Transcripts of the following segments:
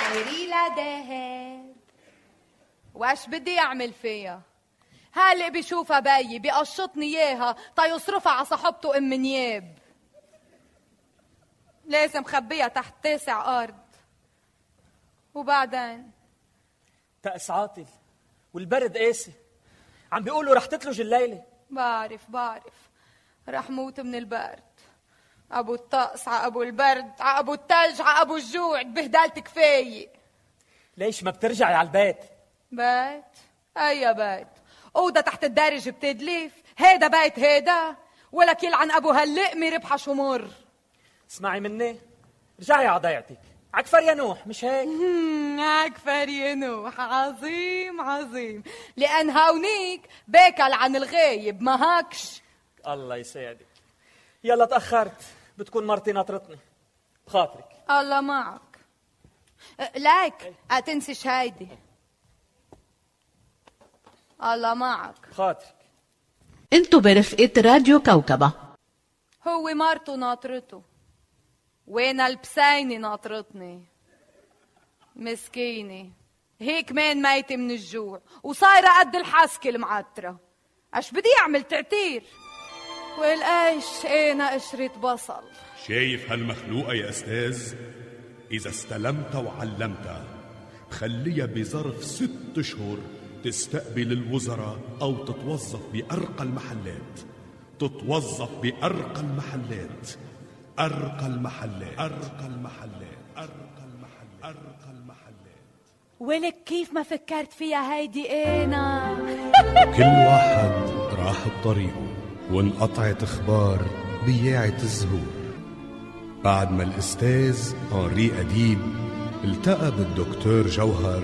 دايري لا دهب. واش بدي اعمل فيها؟ هالي بيشوفها بيي بيقشطني اياها يصرفها على صاحبته ام نياب. لازم خبيها تحت 9 أرض. وبعدين تأس عاطل والبرد قاسي، عم بيقولوا رح تتلج الليلة. بعرف رح موت من البرد. ابو الطقس ع ابو البرد ع ابو التلج ع ابو الجوع، بهدلت كفاية. ليش ما بترجعي على البيت؟ بيت؟ اي بيت؟ اوضة تحت الدارج بتدلف؟ هيدا بيت هيدا؟ ولك يلعن ابو هاللقمة ربحة شمر. اسمعي مني، رجعي على ضيعتك. عكفر يا نوح، مش هيك؟ عكفر يا نوح، عظيم. لأن هونيك باكل عن الغايب، ما هاكش؟ الله يساعدك. يلا تأخرت، بتكون مرتي ناطرتني. بخاطرك. الله معك. لك تنسيش هيدي. الله معك. بخاطرك. انتو برفقة راديو كوكبة. هو مرته ناطرته، وانا البسينة ناطرتني. مسكينة هيك مان ميتة من الجوع وصايرة قد الحسكة المعترة. اش بدي اعمل تعتير؟ والقيش انا قشرة بصل. شايف هالمخلوقة يا أستاذ؟ إذا استلمت وعلمتها خليها بظرف 6 أشهر تستقبل الوزراء أو تتوظف بأرقى المحلات. أرقى المحلات. ولك كيف ما فكرت فيها هيدي انا؟ كل واحد راح بطريقه وانقطعت اخبار بياعة الزهور. بعد ما الاستاذ هنري أديب التقى بالدكتور جوهر،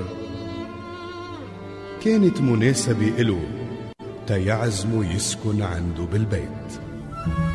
كانت مناسبة إله تيعزمه يسكن عنده بالبيت.